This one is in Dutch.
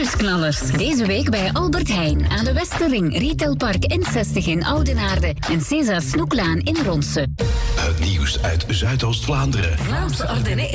Nieuwsknallers. Deze week bij Albert Heijn aan de Westerring, Retailpark N60 in Oudenaarde en César Snoeklaan in Ronse. Het nieuws uit Zuidoost-Vlaanderen. Vlaamse Ardennen